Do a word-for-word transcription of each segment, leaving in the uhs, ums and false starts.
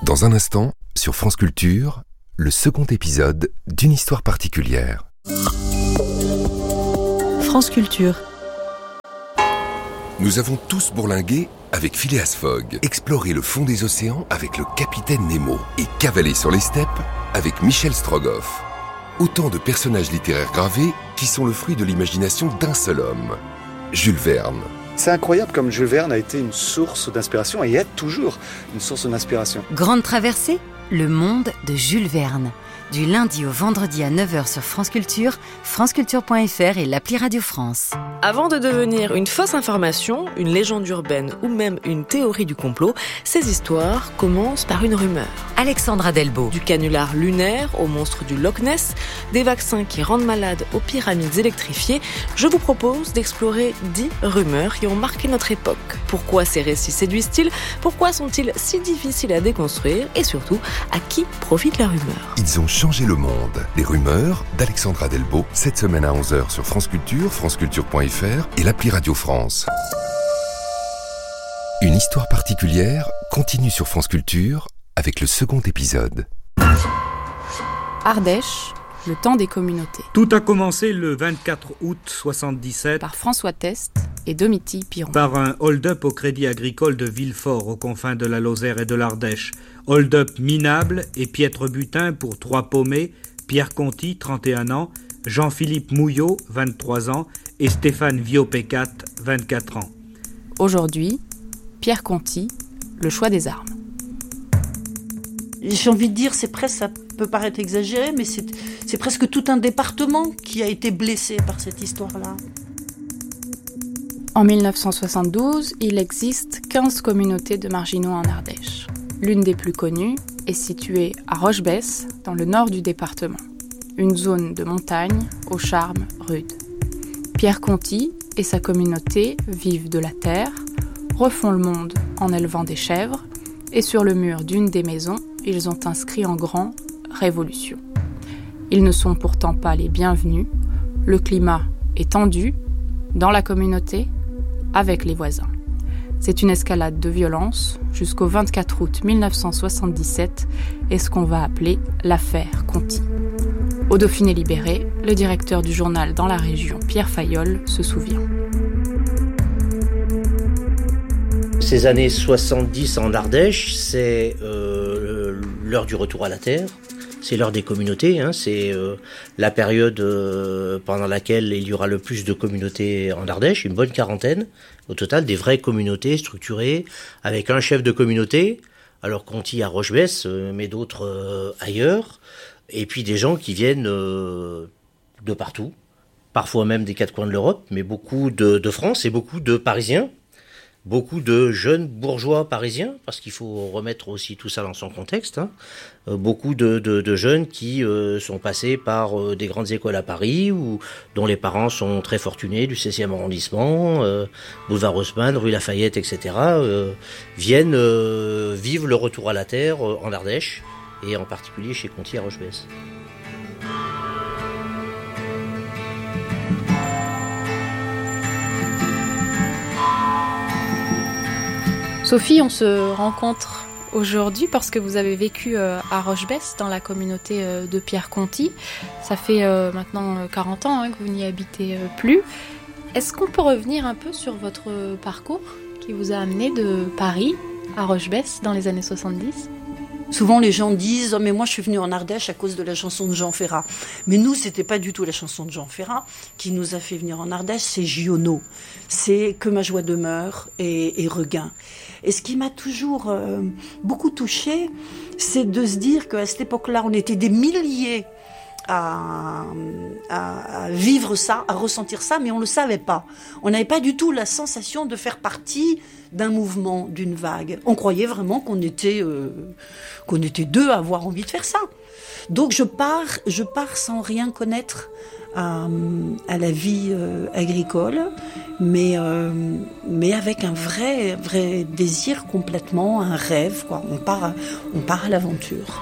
Dans un instant, sur France Culture, le second épisode d'une histoire particulière. France Culture. Nous avons tous bourlingué avec Phileas Fogg, exploré le fond des océans avec le capitaine Nemo et cavalé sur les steppes avec Michel Strogoff. Autant de personnages littéraires gravés qui sont le fruit de l'imagination d'un seul homme, Jules Verne. C'est incroyable comme Jules Verne a été une source d'inspiration et est toujours une source d'inspiration. Grande traversée, le monde de Jules Verne. Du lundi au vendredi à neuf heures sur France Culture, franceculture point f r et l'appli Radio France. Avant de devenir une fausse information, une légende urbaine ou même une théorie du complot, ces histoires commencent par une rumeur. Alexandra Delbo. Du canular lunaire au monstre du Loch Ness, des vaccins qui rendent malades aux pyramides électrifiées, je vous propose d'explorer dix rumeurs qui ont marqué notre époque. Pourquoi ces récits séduisent-ils ? Pourquoi sont-ils si difficiles à déconstruire ? Et surtout, à qui profite la rumeur ? Ils ont changé le monde. Les rumeurs d'Alexandra Delbo, cette semaine à onze heures sur France Culture, franceculture point f r et l'appli Radio France. Une histoire particulière continue sur France Culture avec le second épisode. Ardèche, le temps des communautés. Tout a commencé le vingt-quatre août soixante-dix-sept Par François Test et Domitille Piron. Par un hold-up au Crédit Agricole de Villefort, aux confins de la Lozère et de l'Ardèche. Hold-up minable et piètre butin pour trois paumés, Pierre Conti, trente et un ans, Jean-Philippe Mouillot, vingt-trois ans, et Stéphane Viopécat, vingt-quatre ans. Aujourd'hui, Pierre Conti, le choix des armes. J'ai envie de dire, c'est presque, ça peut paraître exagéré, mais c'est, c'est presque tout un département qui a été blessé par cette histoire-là. En dix-neuf cent soixante-douze, il existe quinze communautés de marginaux en Ardèche. L'une des plus connues est située à Rochebesse, dans le nord du département. Une zone de montagne au charme rude. Pierre Conti et sa communauté vivent de la terre, refont le monde en élevant des chèvres, et sur le mur d'une des maisons, ils ont inscrit en grand « Révolution ». Ils ne sont pourtant pas les bienvenus, le climat est tendu, dans la communauté, avec les voisins. C'est une escalade de violence jusqu'au vingt-quatre août dix-neuf cent soixante-dix-sept et ce qu'on va appeler l'affaire Conti. Au Dauphiné libéré, le directeur du journal dans la région, Pierre Fayolle, se souvient. Ces années soixante-dix en Ardèche, c'est euh, l'heure du retour à la terre, c'est l'heure des communautés, hein, c'est euh, la période euh, pendant laquelle il y aura le plus de communautés en Ardèche, une bonne quarantaine, au total des vraies communautés structurées, avec un chef de communauté, alors Conti à Rochebesse, euh, mais d'autres euh, ailleurs, et puis des gens qui viennent euh, de partout, parfois même des quatre coins de l'Europe, mais beaucoup de, de France et beaucoup de Parisiens. Beaucoup de jeunes bourgeois parisiens, parce qu'il faut remettre aussi tout ça dans son contexte, hein. Euh, beaucoup de, de, de jeunes qui euh, sont passés par euh, des grandes écoles à Paris, ou dont les parents sont très fortunés, du seizième arrondissement, euh, boulevard Haussmann, rue Lafayette, et cetera, euh, viennent euh, vivre le retour à la terre euh, en Ardèche, et en particulier chez Conti à Rochebesse. Sophie, on se rencontre aujourd'hui parce que vous avez vécu à Rochebesse, dans la communauté de Pierre Conti. Ça fait maintenant quarante ans hein, que vous n'y habitez plus. Est-ce qu'on peut revenir un peu sur votre parcours qui vous a amené de Paris à Rochebesse dans les années soixante-dix ? Souvent les gens disent oh, « mais moi je suis venue en Ardèche à cause de la chanson de Jean Ferrat ». Mais nous, c'était pas du tout la chanson de Jean Ferrat qui nous a fait venir en Ardèche, c'est Giono. C'est « Que ma joie demeure » et, et Regain. Et ce qui m'a toujours euh, beaucoup touchée, c'est de se dire qu'à cette époque-là, on était des milliers à, à, à vivre ça, à ressentir ça, mais on ne le savait pas. On n'avait pas du tout la sensation de faire partie d'un mouvement, d'une vague. On croyait vraiment qu'on était, euh, qu'on était deux à avoir envie de faire ça. Donc je pars, je pars sans rien connaître à, à la vie euh, agricole, mais, euh, mais avec un vrai, vrai désir complètement, un rêve, quoi. On part, à, on part à l'aventure.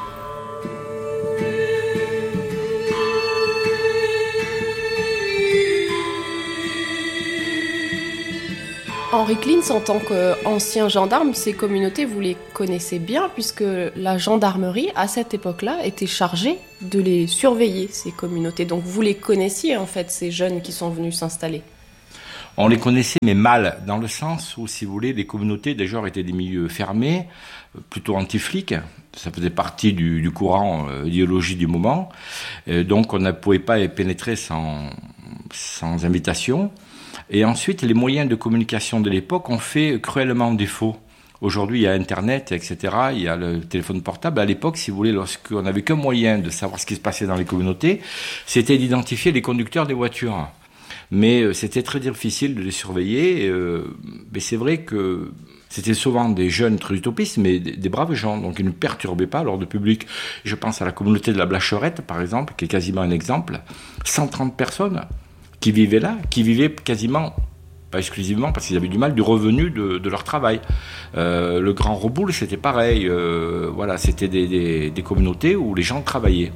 Henri Klintz, en tant qu'ancien gendarme, ces communautés, vous les connaissez bien, puisque la gendarmerie, à cette époque-là, était chargée de les surveiller, ces communautés. Donc vous les connaissiez, en fait, ces jeunes qui sont venus s'installer. On les connaissait, mais mal, dans le sens où, si vous voulez, les communautés, déjà, étaient des milieux fermés, plutôt anti-flics. Ça faisait partie du, du courant euh, idéologie du moment. Euh, donc, on ne pouvait pas y pénétrer sans, sans invitation. Et ensuite, les moyens de communication de l'époque ont fait cruellement défaut. Aujourd'hui, il y a Internet, et cetera. Il y a le téléphone portable. À l'époque, si vous voulez, lorsqu'on n'avait qu'un moyen de savoir ce qui se passait dans les communautés, c'était d'identifier les conducteurs des voitures. Mais euh, c'était très difficile de les surveiller. Euh, mais c'est vrai que c'était souvent des jeunes très utopistes, mais des, des braves gens. Donc, ils ne perturbaient pas l'ordre public. Je pense à la communauté de la Blacherette, par exemple, qui est quasiment un exemple. cent trente personnes qui vivaient là, qui vivaient quasiment, pas exclusivement, parce qu'ils avaient du mal, du revenu de, de leur travail. Euh, le Grand Reboul, c'était pareil. Euh, voilà, c'était des, des, des communautés où les gens travaillaient.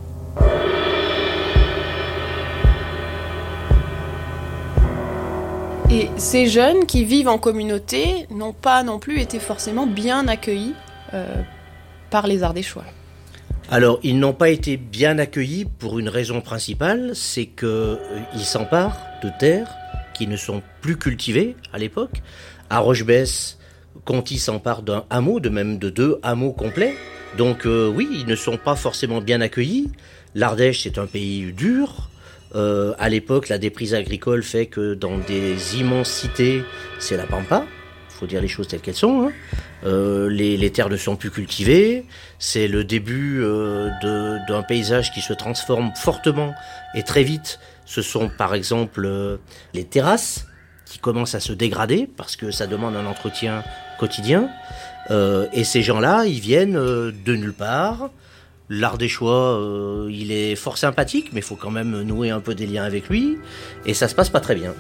Et ces jeunes qui vivent en communauté n'ont pas non plus été forcément bien accueillis euh, par les Ardéchois. Alors, ils n'ont pas été bien accueillis pour une raison principale, c'est qu'ils euh, s'emparent de terres qui ne sont plus cultivées à l'époque. À Rochebesse, Conty s'empare d'un hameau, de même de deux hameaux complets. Donc euh, oui, ils ne sont pas forcément bien accueillis. L'Ardèche, c'est un pays dur. Euh, à l'époque, la déprise agricole fait que dans des immenses cités, c'est la pampa. Faut dire les choses telles qu'elles sont. Hein. Euh, les, les terres ne sont plus cultivées. C'est le début euh, de, d'un paysage qui se transforme fortement et très vite. Ce sont par exemple euh, les terrasses qui commencent à se dégrader parce que ça demande un entretien quotidien. Euh, et ces gens-là, ils viennent euh, de nulle part. L'Ardéchois, euh, il est fort sympathique, mais il faut quand même nouer un peu des liens avec lui. Et ça se passe pas très bien.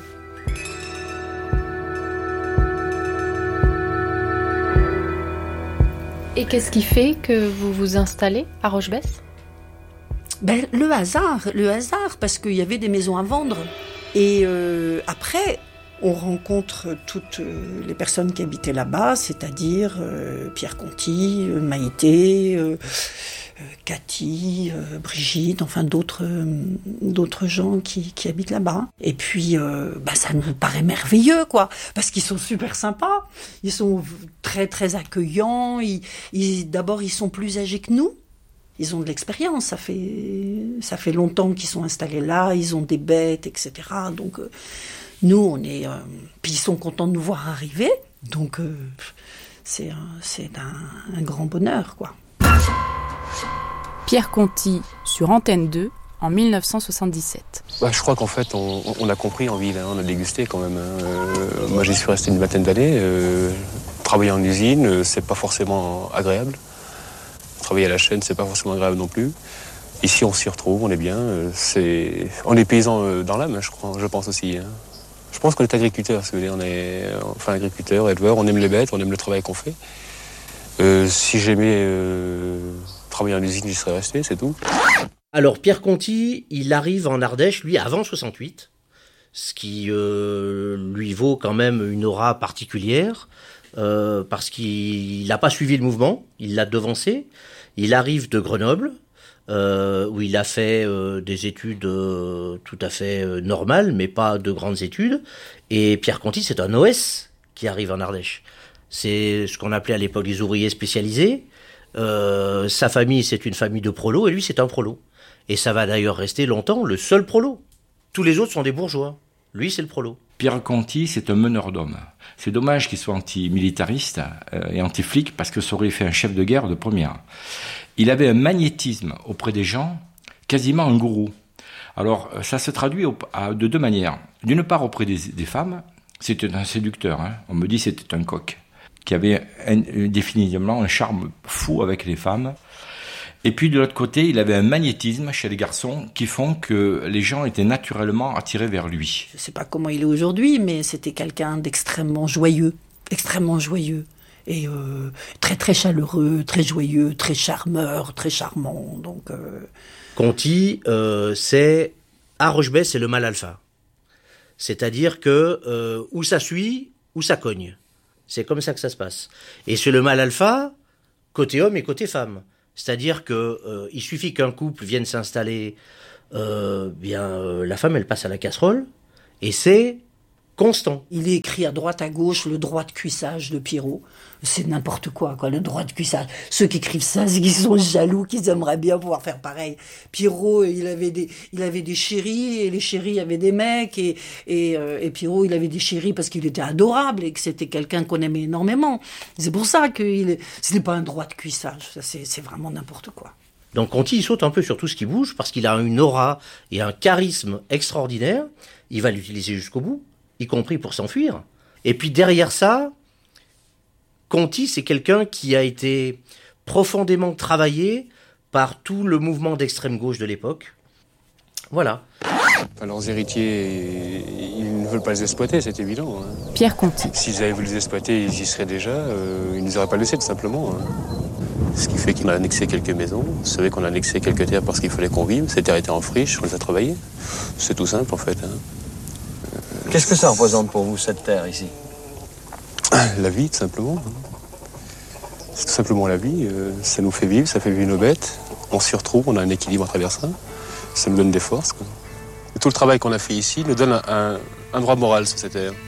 Et qu'est-ce qui fait que vous vous installez à Rochebesse ? Ben, le hasard, le hasard, parce qu'il y avait des maisons à vendre. Et euh, après, on rencontre toutes les personnes qui habitaient là-bas, c'est-à-dire euh, Pierre Conty, euh, Maïté, euh, euh, Cathy, euh, Brigitte, enfin d'autres, euh, d'autres gens qui, qui habitent là-bas. Et puis, euh, bah, ça nous paraît merveilleux, quoi, parce qu'ils sont super sympas, ils sont très très accueillants. Ils, ils, d'abord, ils sont plus âgés que nous. Ils ont de l'expérience, ça fait, ça fait longtemps qu'ils sont installés là, ils ont des bêtes, et cetera. Donc, euh, nous, on est... Euh, puis ils sont contents de nous voir arriver, donc euh, c'est, un, c'est un, un grand bonheur, quoi. Pierre Conty, sur Antenne deux, en dix-neuf cent soixante-dix-sept. Bah, je crois qu'en fait, on, on a compris en ville, hein, on a dégusté quand même. Hein. Euh, moi, j'y suis resté une vingtaine d'années. Euh, travailler en usine, c'est pas forcément agréable. Travailler à la chaîne, c'est pas forcément agréable non plus. Ici, on s'y retrouve, on est bien. C'est... On est paysans dans l'âme, je, crois, je pense aussi. Hein. Je pense qu'on est agriculteurs, si vous voulez. On est enfin agriculteurs, éleveurs, on aime les bêtes, on aime le travail qu'on fait. Euh, si j'aimais euh, travailler en usine, j'y serais resté, c'est tout. Alors, Pierre Conty, il arrive en Ardèche, lui, avant soixante-huit, ce qui euh, lui vaut quand même une aura particulière. Euh, parce qu'il n'a pas suivi le mouvement, il l'a devancé. Il arrive de Grenoble, euh, où il a fait euh, des études euh, tout à fait euh, normales, mais pas de grandes études. Et Pierre Conty, c'est un O S qui arrive en Ardèche. C'est ce qu'on appelait à l'époque les ouvriers spécialisés. Euh, sa famille, c'est une famille de prolos, et lui, c'est un prolo. Et ça va d'ailleurs rester longtemps le seul prolo. Tous les autres sont des bourgeois. Lui, c'est le prolo. Pierre Conty, c'est un meneur d'hommes. C'est dommage qu'il soit anti-militariste euh, et anti-flic parce que ça aurait fait un chef de guerre de première. Il avait un magnétisme auprès des gens, quasiment un gourou. Alors, ça se traduit au, à, de deux manières. D'une part, auprès des, des femmes, c'était un séducteur. Hein. On me dit que c'était un coq qui avait un, définitivement un charme fou avec les femmes. Et puis de l'autre côté, il avait un magnétisme chez les garçons qui font que les gens étaient naturellement attirés vers lui. Je ne sais pas comment il est aujourd'hui, mais c'était quelqu'un d'extrêmement joyeux, extrêmement joyeux. Et euh, très très chaleureux, très joyeux, très charmeur, très charmant. Donc, euh... Conty, euh, c'est à Rochebesse, c'est le mâle alpha. C'est-à-dire que euh, où ça suit, ou ça cogne. C'est comme ça que ça se passe. Et c'est le mâle alpha, côté homme et côté femme. C'est-à-dire que euh, il suffit qu'un couple vienne s'installer, euh, bien euh, la femme elle passe à la casserole, et c'est constant. Il est écrit à droite à gauche le droit de cuissage de Pierrot. C'est n'importe quoi, quoi, le droit de cuissage. Ceux qui écrivent ça, c'est qu'ils sont jaloux, qu'ils aimeraient bien pouvoir faire pareil. Pierrot, il avait des, il avait des chéris, et les chéris avaient des mecs, et, et, euh, et Pierrot, il avait des chéris parce qu'il était adorable, et que c'était quelqu'un qu'on aimait énormément. C'est pour ça que il, c'était pas un droit de cuissage. Ça, c'est, c'est vraiment n'importe quoi. Donc Conti, il saute un peu sur tout ce qui bouge, parce qu'il a une aura et un charisme extraordinaire. Il va l'utiliser jusqu'au bout, y compris pour s'enfuir. Et puis derrière ça, Conti, c'est quelqu'un qui a été profondément travaillé par tout le mouvement d'extrême gauche de l'époque. Voilà. Enfin, leurs héritiers, ils ne veulent pas les exploiter, c'est évident. Hein. Pierre Conti. S'ils avaient voulu les exploiter, ils y seraient déjà. Euh, ils ne nous auraient pas laissé, tout simplement. Hein. Ce qui fait qu'on a annexé quelques maisons. Vous savez qu'on a annexé quelques terres parce qu'il fallait qu'on vive. Ces terres étaient en friche, on les a travaillées. C'est tout simple, en fait. Hein. Qu'est-ce que ça représente pour vous, cette terre, ici ? La vie, tout simplement. C'est tout simplement la vie. Ça nous fait vivre, ça fait vivre nos bêtes. On s'y retrouve, on a un équilibre à travers ça. Ça nous donne des forces. Quoi. Et tout le travail qu'on a fait ici nous donne un, un, un droit moral sur cette terre.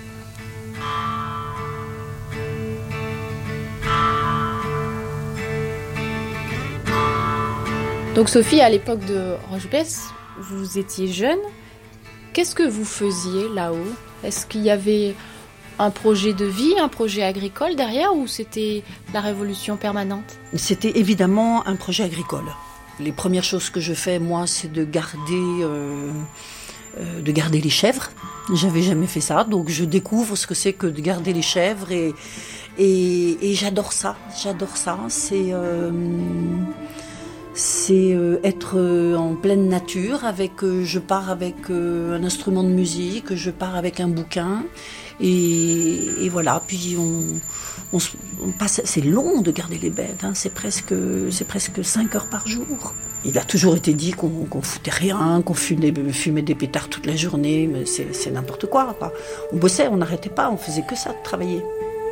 Donc Sophie, à l'époque de Roche-Besse, vous étiez jeune. Qu'est-ce que vous faisiez là-haut ? Est-ce qu'il y avait un projet de vie, un projet agricole derrière, ou c'était la révolution permanente ? C'était évidemment un projet agricole. Les premières choses que je fais, moi, c'est de garder, euh, euh, de garder les chèvres. J'avais jamais fait ça, donc je découvre ce que c'est que de garder les chèvres et, et, et j'adore ça. J'adore ça. C'est... Euh, C'est euh, être euh, en pleine nature, avec, euh, je pars avec euh, un instrument de musique, je pars avec un bouquin, et, et voilà, puis on, on, on passe, c'est long de garder les bêtes, hein, c'est presque, c'est presque cinq heures par jour. Il a toujours été dit qu'on, qu'on foutait rien, qu'on fumait, fumait des pétards toute la journée, mais c'est, c'est n'importe quoi, quoi. On bossait, on n'arrêtait pas, on faisait que ça, de travailler.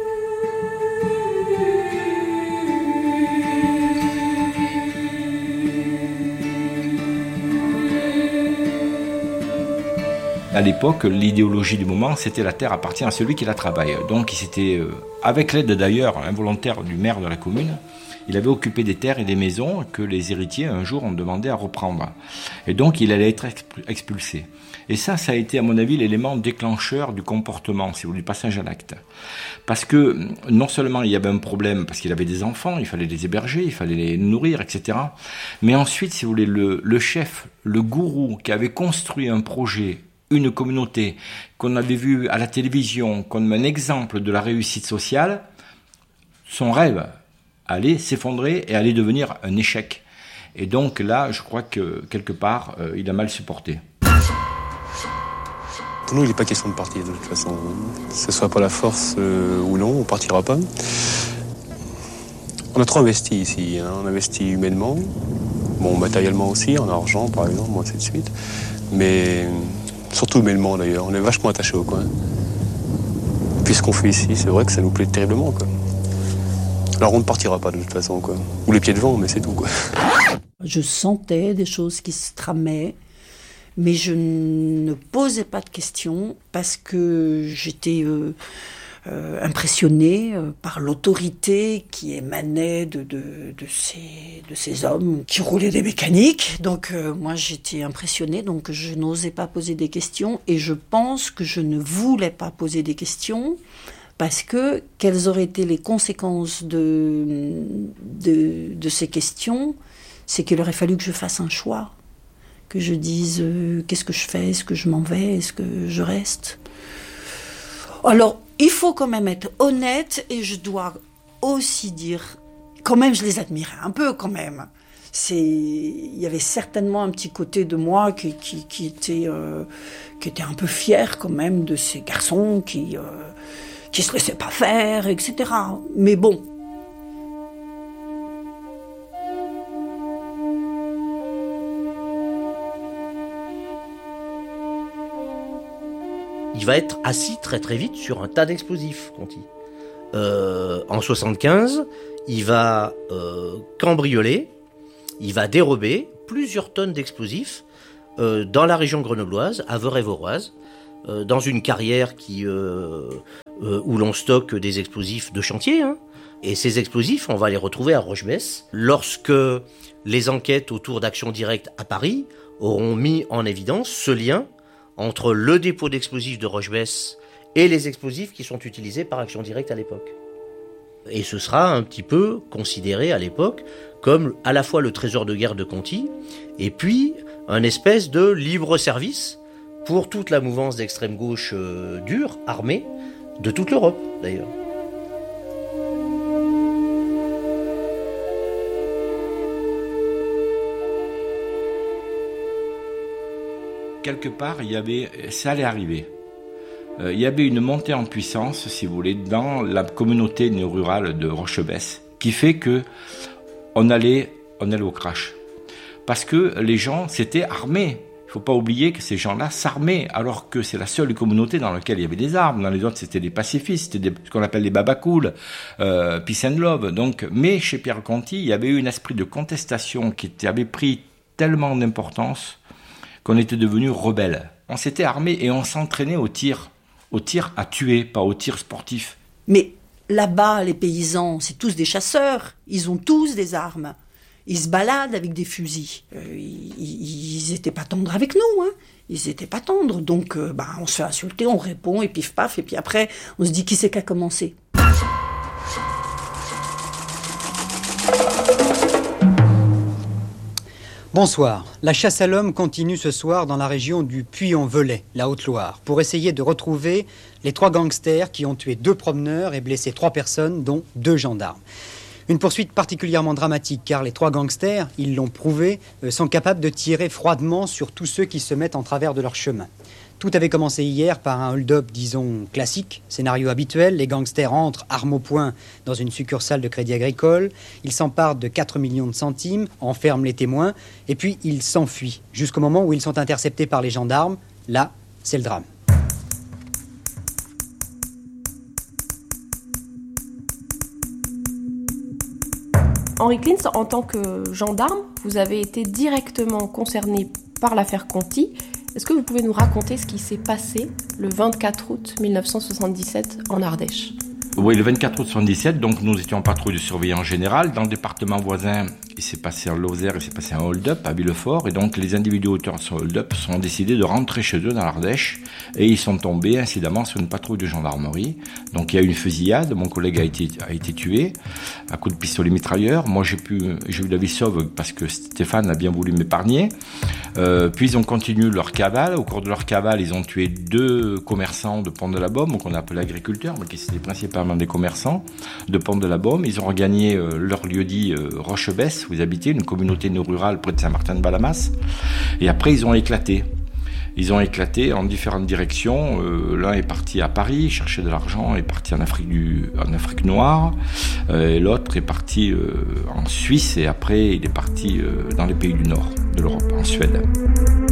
À l'époque, l'idéologie du moment, c'était la terre appartient à celui qui la travaille. Donc, il s'était, euh, avec l'aide d'ailleurs involontaire du maire de la commune, il avait occupé des terres et des maisons que les héritiers, un jour, ont demandé à reprendre. Et donc, il allait être expulsé. Et ça, ça a été, à mon avis, l'élément déclencheur du comportement, si vous voulez, du passage à l'acte. Parce que, non seulement il y avait un problème, parce qu'il avait des enfants, il fallait les héberger, il fallait les nourrir, et cetera. Mais ensuite, si vous voulez, le, le chef, le gourou, qui avait construit un projet, une communauté qu'on avait vue à la télévision comme un exemple de la réussite sociale, son rêve allait s'effondrer et allait devenir un échec. Et donc là, je crois que quelque part, euh, il a mal supporté. Pour nous, il n'est pas question de partir de toute façon. Que ce soit par la force euh, ou non, on ne partira pas. On a trop investi ici. Hein. On a investi humainement, bon, matériellement aussi, en argent par exemple, moi, ainsi de suite. Mais surtout humainement d'ailleurs, on est vachement attaché au coin. Puis ce qu'on fait ici, c'est vrai que ça nous plaît terriblement, quoi. Alors on ne partira pas de toute façon, quoi. Ou les pieds devant, mais c'est tout, quoi. Je sentais des choses qui se tramaient, mais je ne posais pas de questions parce que j'étais euh, euh, impressionnée par l'autorité qui émanait de, de, de, ces, de ces hommes qui roulaient des mécaniques. Donc euh, moi j'étais impressionnée, donc je n'osais pas poser des questions et je pense que je ne voulais pas poser des questions parce que quelles auraient été les conséquences de, de, de ces questions, c'est qu'il aurait fallu que je fasse un choix, que je dise euh, qu'est-ce que je fais, est-ce que je m'en vais, est-ce que je reste. Alors, il faut quand même être honnête et je dois aussi dire, quand même, je les admirais un peu quand même. C'est, il y avait certainement un petit côté de moi qui, qui, qui, était, euh, qui était un peu fier quand même de ces garçons qui euh, qui se laissaient pas faire, et cetera. Mais bon. Il il va être assis très très vite sur un tas d'explosifs, Conti. Euh, en soixante-quinze, il va euh, cambrioler, il va dérober plusieurs tonnes d'explosifs euh, dans la région grenobloise, à Veurey-Voroise, euh, dans une carrière qui, euh, euh, où l'on stocke des explosifs de chantier. Hein. Et ces explosifs, on va les retrouver à Rochebesse lorsque les enquêtes autour d'Action Directe à Paris auront mis en évidence ce lien entre le dépôt d'explosifs de Rochebesse et les explosifs qui sont utilisés par Action Directe à l'époque. Et ce sera un petit peu considéré à l'époque comme à la fois le trésor de guerre de Conti et puis un espèce de libre service pour toute la mouvance d'extrême gauche euh, dure, armée, de toute l'Europe d'ailleurs. Quelque part, il y avait, ça allait arriver. Euh, il y avait une montée en puissance, si vous voulez, dans la communauté néo-rurale de Rochebesse, qui fait que on allait, on allait au crash. Parce que les gens s'étaient armés. Il ne faut pas oublier que ces gens-là s'armaient, alors que c'est la seule communauté dans laquelle il y avait des armes. Dans les autres, c'était des pacifistes, c'était des, ce qu'on appelle les babacools, euh, peace and love. Donc, mais chez Pierre Conti, il y avait eu un esprit de contestation qui était, avait pris tellement d'importance qu'on était devenu rebelle. On s'était armé et on s'entraînait au tir, au tir à tuer, pas au tir sportif. Mais là-bas, les paysans, c'est tous des chasseurs. Ils ont tous des armes. Ils se baladent avec des fusils. Euh, ils n'étaient pas tendres avec nous, hein. Ils n'étaient pas tendres. Donc, euh, bah, on se fait insulter, on répond, et pif paf. Et puis après, on se dit qui c'est qui a commencé. Bonsoir. La chasse à l'homme continue ce soir dans la région du Puy-en-Velay, la Haute-Loire, pour essayer de retrouver les trois gangsters qui ont tué deux promeneurs et blessé trois personnes, dont deux gendarmes. Une poursuite particulièrement dramatique, car les trois gangsters, ils l'ont prouvé, sont capables de tirer froidement sur tous ceux qui se mettent en travers de leur chemin. Tout avait commencé hier par un hold-up, disons, classique, scénario habituel. Les gangsters entrent, armes au poing, dans une succursale de Crédit Agricole. Ils s'emparent de quatre millions de centimes, enferment les témoins, et puis ils s'enfuient, jusqu'au moment où ils sont interceptés par les gendarmes. Là, c'est le drame. Henri Klintz, en tant que gendarme, vous avez été directement concerné par l'affaire Conti. Est-ce que vous pouvez nous raconter ce qui s'est passé le vingt-quatre août mille neuf cent soixante-dix-sept en Ardèche ? Oui, le vingt-quatre août soixante-dix-sept, donc nous étions en patrouille de surveillance générale. Dans le département voisin, il s'est passé en Lozère, il s'est passé un hold-up à Villefort. Et donc les individus auteurs de ce hold-up sont décidés de rentrer chez eux dans l'Ardèche. Et ils sont tombés incidemment sur une patrouille de gendarmerie. Donc il y a eu une fusillade, mon collègue a été, a été tué à coups de pistolet mitrailleur. Moi j'ai, pu, j'ai eu la vie sauve parce que Stéphane a bien voulu m'épargner. Euh, puis ils ont continué leur cavale. Au cours de leur cavale, ils ont tué deux commerçants de Pont-de-la-Baume, qu'on appelait agriculteurs, mais qui étaient principalement des commerçants de Pont-de-la-Baume. Ils ont regagné euh, leur lieu-dit euh, Rochebesse, où ils habitaient, une communauté néo-rurale près de Saint-Martin-de-Balamas. Et après, ils ont éclaté. Ils ont éclaté en différentes directions. Euh, l'un est parti à Paris, chercher de l'argent, est parti en Afrique, du, en Afrique noire. Euh, et l'autre est parti euh, en Suisse. Et après, il est parti euh, dans les pays du Nord de l'Europe, en Suède.